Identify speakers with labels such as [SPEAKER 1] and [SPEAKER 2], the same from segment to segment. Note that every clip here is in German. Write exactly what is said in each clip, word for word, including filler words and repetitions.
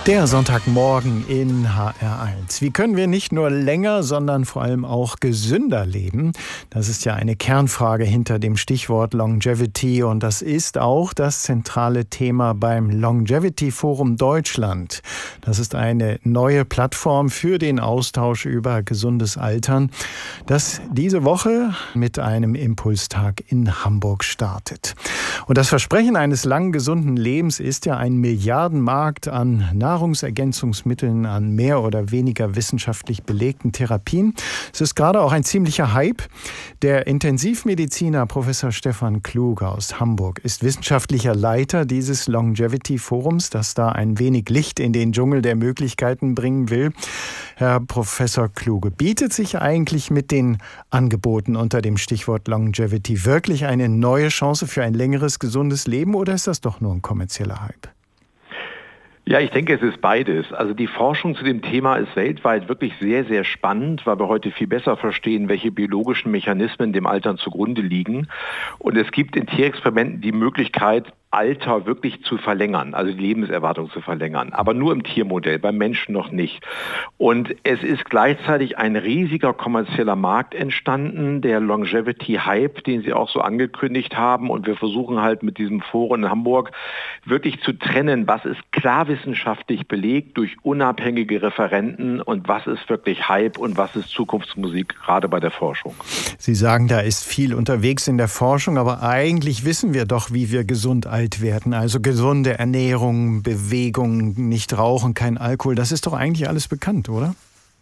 [SPEAKER 1] Der Sonntagmorgen in H R eins. Wie können wir nicht nur länger, sondern vor allem auch gesünder leben? Das ist ja eine Kernfrage hinter dem Stichwort Longevity und das ist auch das zentrale Thema beim Longevity Forum Deutschland. Das ist eine neue Plattform für den Austausch über gesundes Altern, das diese Woche mit einem Impulstag in Hamburg startet. Und das Versprechen eines langen, gesunden Lebens ist ja ein Milliardenmarkt an Nahrungsergänzungsmitteln, an mehr oder weniger wissenschaftlich belegten Therapien. Es ist gerade auch ein ziemlicher Hype. Der Intensivmediziner Professor Stefan Kluge aus Hamburg ist wissenschaftlicher Leiter dieses Longevity-Forums, das da ein wenig Licht in den Dschungel der Möglichkeiten bringen will. Herr Professor Kluge, bietet sich eigentlich mit den Angeboten unter dem Stichwort Longevity wirklich eine neue Chance für ein längeres, gesundes Leben oder ist das doch nur ein kommerzieller Hype?
[SPEAKER 2] Ja, ich denke, es ist beides. Also die Forschung zu dem Thema ist weltweit wirklich sehr, sehr spannend, weil wir heute viel besser verstehen, welche biologischen Mechanismen dem Altern zugrunde liegen. Und es gibt in Tierexperimenten die Möglichkeit, Alter wirklich zu verlängern, also die Lebenserwartung zu verlängern, aber nur im Tiermodell, beim Menschen noch nicht. Und es ist gleichzeitig ein riesiger kommerzieller Markt entstanden, der Longevity-Hype, den Sie auch so angekündigt haben. Und wir versuchen halt mit diesem Forum in Hamburg wirklich zu trennen, was ist klar wissenschaftlich belegt durch unabhängige Referenten und was ist wirklich Hype und was ist Zukunftsmusik, gerade bei der Forschung.
[SPEAKER 1] Sie sagen, da ist viel unterwegs in der Forschung, aber eigentlich wissen wir doch, wie wir gesund alt werden. Also gesunde Ernährung, Bewegung, nicht rauchen, kein Alkohol. Das ist doch eigentlich alles bekannt, oder?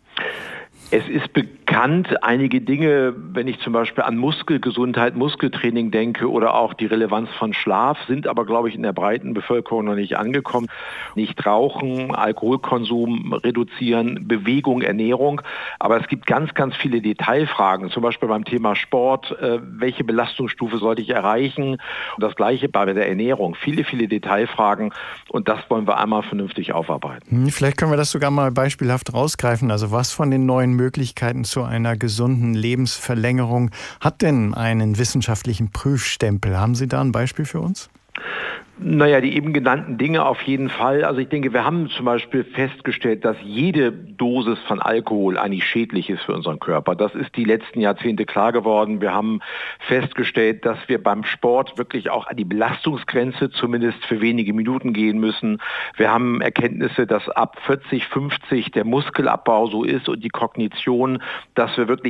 [SPEAKER 2] Es ist bekannt, einige Dinge, wenn ich zum Beispiel an Muskelgesundheit, Muskeltraining denke oder auch die Relevanz von Schlaf, sind aber, glaube ich, in der breiten Bevölkerung noch nicht angekommen. Nicht rauchen, Alkoholkonsum reduzieren, Bewegung, Ernährung. Aber es gibt ganz, ganz viele Detailfragen, zum Beispiel beim Thema Sport. Äh, welche Belastungsstufe sollte ich erreichen? Und das Gleiche bei der Ernährung. Viele, viele Detailfragen und das wollen wir einmal vernünftig aufarbeiten.
[SPEAKER 1] Vielleicht können wir das sogar mal beispielhaft rausgreifen. Also was von den neuen Möglichkeiten zu einer gesunden Lebensverlängerung hat denn einen wissenschaftlichen Prüfstempel? Haben Sie da ein Beispiel für uns?
[SPEAKER 2] Naja, die eben genannten Dinge auf jeden Fall. Also ich denke, wir haben zum Beispiel festgestellt, dass jede Dosis von Alkohol eigentlich schädlich ist für unseren Körper. Das ist die letzten Jahrzehnte klar geworden. Wir haben festgestellt, dass wir beim Sport wirklich auch an die Belastungsgrenze zumindest für wenige Minuten gehen müssen. Wir haben Erkenntnisse, dass ab vierzig, fünfzig der Muskelabbau so ist und die Kognition, dass wir wirklich